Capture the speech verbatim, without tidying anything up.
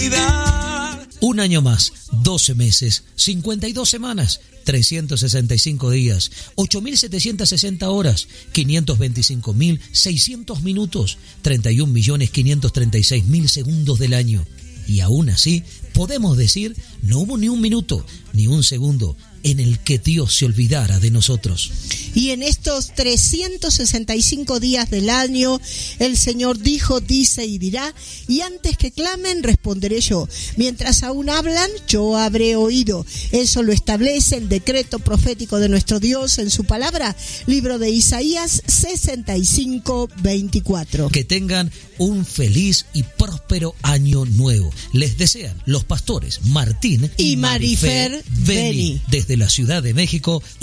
olvidar. Un año más, doce meses, cincuenta y dos semanas, trescientos sesenta y cinco días, ocho mil setecientas sesenta horas, quinientos veinticinco mil seiscientos minutos, treinta y un millones quinientos treinta y seis mil segundos del año. Y aún así, podemos decir, no hubo ni un minuto, ni un segundo en el que Dios se olvidara de nosotros. Y en estos trescientos sesenta y cinco días del año, el Señor dijo, dice y dirá, y antes que clamen, responderé yo. Mientras aún hablan, yo habré oído. Eso lo establece el decreto profético de nuestro Dios en su palabra, libro de Isaías sesenta y cinco, veinticuatro. Que tengan un feliz y próspero año nuevo. Les desean los pastores Martín y, y Marifer Beni, desde la Ciudad de México.